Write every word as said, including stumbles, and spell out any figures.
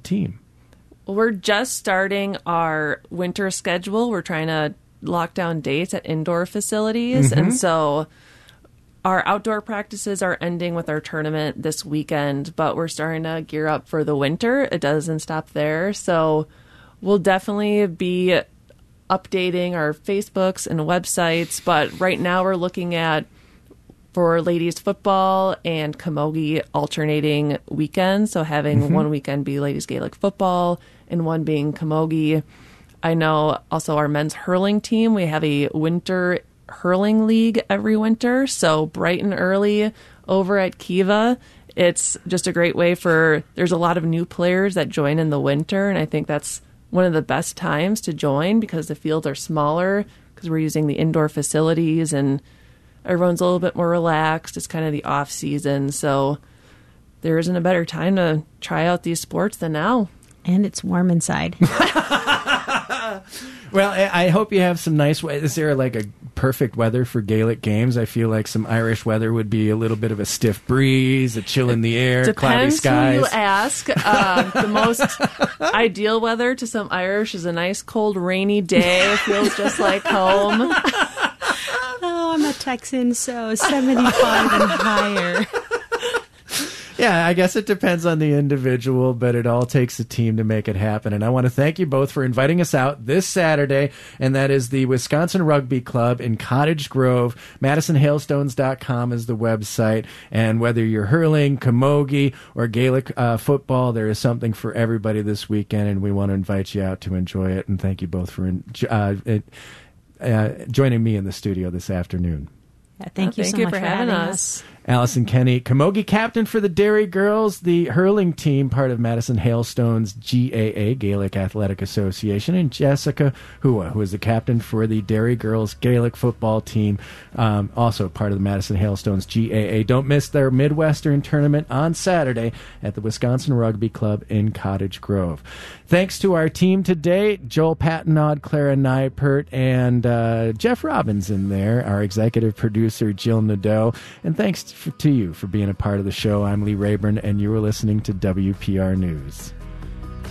team? We're just starting our winter schedule. We're trying to lock down dates at indoor facilities. Mm-hmm. And so our outdoor practices are ending with our tournament this weekend, but we're starting to gear up for the winter. It doesn't stop there. So we'll definitely be updating our Facebooks and websites. But right now we're looking at, for ladies football and camogie, alternating weekends. So having mm-hmm. one weekend be ladies Gaelic football and one being camogie. I know also our men's hurling team, we have a winter hurling league every winter. So bright and early over at Kiva. It's just a great way for, there's a lot of new players that join in the winter. And I think that's one of the best times to join because the fields are smaller because we're using the indoor facilities and everyone's a little bit more relaxed. It's kind of the off season. So there isn't a better time to try out these sports than now. And it's warm inside. Well, I hope you have some nice weather. Is there like a perfect weather for Gaelic games? I feel like some Irish weather would be a little bit of a stiff breeze, a chill in the air, Depends cloudy skies. Who you ask. Uh, the most ideal weather to some Irish is a nice, cold, rainy day. It feels just like home. Oh, I'm a Texan, so seventy-five and higher. Yeah, I guess it depends on the individual, but it all takes a team to make it happen. And I want to thank you both for inviting us out this Saturday, and that is the Wisconsin Rugby Club in Cottage Grove. Madison Hailstones dot com is the website, and whether you're hurling, camogie, or Gaelic uh, football, there is something for everybody this weekend, and we want to invite you out to enjoy it. And thank you both for uh, it, uh, joining me in the studio this afternoon. Yeah, thank you thank so you much for for having having us. us. Allison Kenny, camogie captain for the Derry Girls, the hurling team, part of Madison Hailstones G A A, Gaelic Athletic Association, and Jessica Hua, who is the captain for the Derry Girls Gaelic football team, um, also part of the Madison Hailstones G A A. Don't miss their Midwestern tournament on Saturday at the Wisconsin Rugby Club in Cottage Grove. Thanks to our team today, Joel Pattinaud, Clara Neipert, and uh, Jeff Robbins in there, our executive producer, Jill Nadeau, and thanks for, to you for being a part of the show. I'm Lee Rayburn, and you were listening to W P R News.